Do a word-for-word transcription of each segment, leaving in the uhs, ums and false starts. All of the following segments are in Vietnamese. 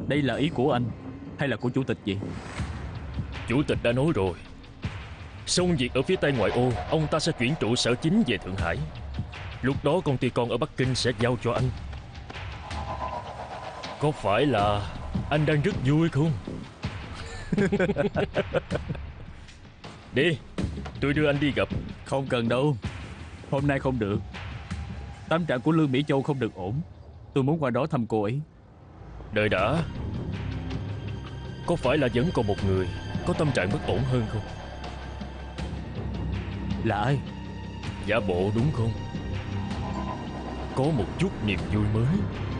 Đây là ý của anh hay là của chủ tịch vậy? Chủ tịch đã nói rồi, xong việc ở phía Tây ngoại ô, ông ta sẽ chuyển trụ sở chính về Thượng Hải. Lúc đó công ty con ở Bắc Kinh sẽ giao cho anh. Có phải là anh đang rất vui không? Đi, tôi đưa anh đi gặp. Không cần đâu, hôm nay không được. Tâm trạng của Lương Mỹ Châu không được ổn. Tôi muốn qua đó thăm cô ấy. Đợi đã, có phải là vẫn còn một người có tâm trạng bất ổn hơn không? Là ai? Giả bộ đúng không? Có một chút niềm vui mới.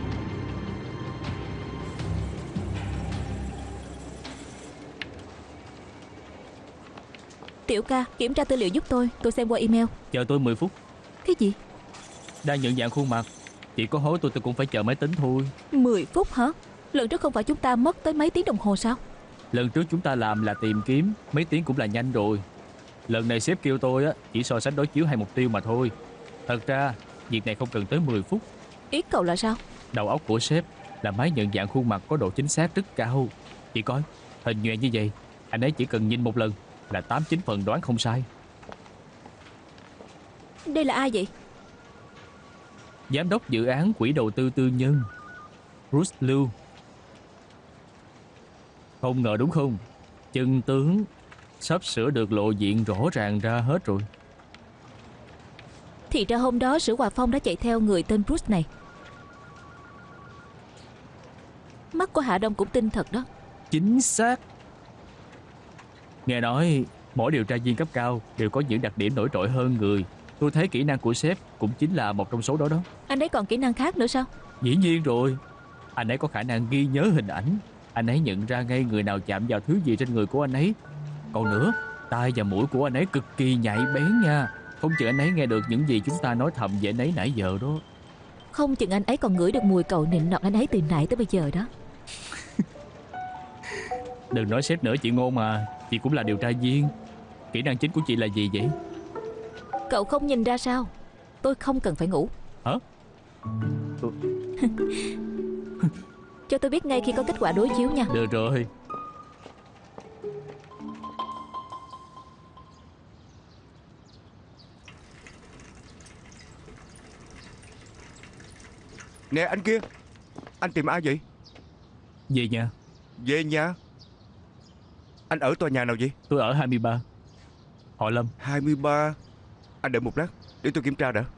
Tiểu ca, kiểm tra tư liệu giúp tôi. Tôi xem qua email. Chờ tôi mười phút. Cái gì? Đang nhận dạng khuôn mặt. Chị có hối tôi tôi cũng phải chờ máy tính thôi. Mười phút hả? Lần trước không phải chúng ta mất tới mấy tiếng đồng hồ sao? Lần trước chúng ta làm là tìm kiếm, mấy tiếng cũng là nhanh rồi. Lần này sếp kêu tôi á chỉ so sánh đối chiếu hai mục tiêu mà thôi. Thật ra việc này không cần tới mười phút. Ý cậu là sao? Đầu óc của sếp là máy nhận dạng khuôn mặt có độ chính xác rất cao. Chị coi, hình nhoè như vậy, anh ấy chỉ cần nhìn một lần là tám chín phần đoán không sai. Đây là ai vậy? Giám đốc dự án quỹ đầu tư tư nhân Bruce Liu. Không ngờ đúng không? Chân tướng sắp sửa được lộ diện rõ ràng ra hết rồi. Thì ra hôm đó Sử Hòa Phong đã chạy theo người tên Bruce này. Mắt của Hạ Đông cũng tin thật đó. Chính xác. Nghe nói mỗi điều tra viên cấp cao đều có những đặc điểm nổi trội hơn người. Tôi thấy kỹ năng của sếp cũng chính là một trong số đó đó. Anh ấy còn kỹ năng khác nữa sao? Dĩ nhiên rồi. Anh ấy có khả năng ghi nhớ hình ảnh. Anh ấy nhận ra ngay người nào chạm vào thứ gì trên người của anh ấy. Còn nữa, tai và mũi của anh ấy cực kỳ nhạy bén nha. Không chừng anh ấy nghe được những gì chúng ta nói thầm về anh ấy nãy giờ đó. Không chừng anh ấy còn ngửi được mùi cậu nịnh nọt anh ấy từ nãy tới bây giờ đó. Đừng nói sếp nữa chị Ngôn mà. Chị cũng là điều tra viên. Kỹ năng chính của chị là gì vậy? Cậu không nhìn ra sao? Tôi không cần phải ngủ. Hả? Cho tôi biết ngay khi có kết quả đối chiếu nha. Được rồi. Nè anh kia, anh tìm ai vậy? Về nhà. Về nhà? Anh ở tòa nhà nào vậy? Tôi ở hai mươi ba. Họ Lâm. hai mươi ba. Anh đợi một lát, để tôi kiểm tra đã.